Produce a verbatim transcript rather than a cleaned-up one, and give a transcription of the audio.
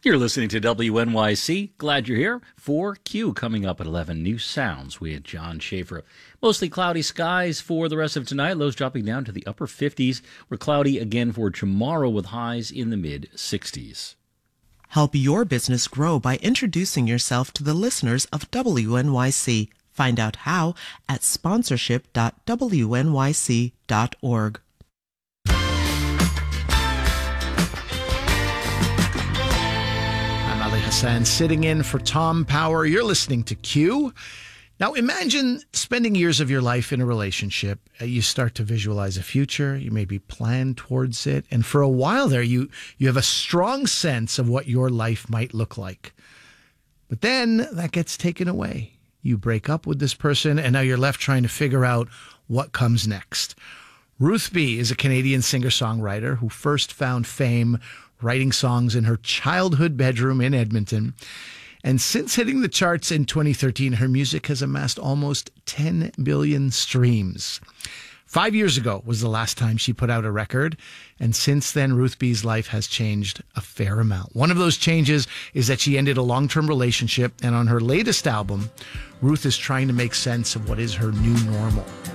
You're listening to W N Y C. Glad you're here. four Q coming up at eleven. New sounds with John Schaefer. Mostly cloudy skies for the rest of tonight. Lows dropping down to the upper fifties. We're cloudy again for tomorrow with highs in the mid sixties. Help your business grow by introducing yourself to the listeners of W N Y C. Find out how at sponsorship dot w n y c dot org. Hassan sitting in for Tom Power. You're listening to Q. Now imagine spending years of your life in a relationship. Uh, you start to visualize a future. You maybe plan towards it. And for a while there, you, you have a strong sense of what your life might look like. But then that gets taken away. You break up with this person, and now you're left trying to figure out what comes next. Ruth B. is a Canadian singer-songwriter who first found fame writing songs in her childhood bedroom in Edmonton. And since hitting the charts in twenty thirteen, her music has amassed almost ten billion streams. Five years ago was the last time she put out a record. And since then, Ruth B's life has changed a fair amount. One of those changes is that she ended a long-term relationship. And on her latest album, Ruth is trying to make sense of what is her new normal.